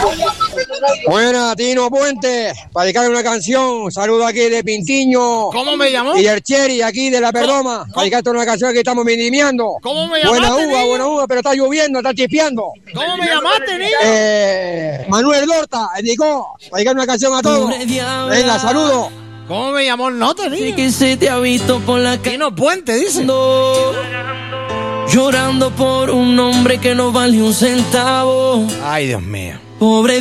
Buena, Tino Puente, para dedicarle una canción. Saludo aquí de Pintiño. ¿Cómo me llamó? Y del Cheri, aquí de La Perdoma. Para dedicarte una canción que estamos vendimiando. ¿Cómo me llamaste, buena uva, pero está lloviendo, está chispeando. ¿Cómo me llamaste, niño? Manuel Dorta, dedicó. Para dedicar una canción a todos. Venga, saludo. ¿Cómo me llamó el note, niño? Sí que se te ha visto por la calle. Tino Puente, dice. Llorando por un hombre que no vale un centavo. Ay, Dios mío. Pobre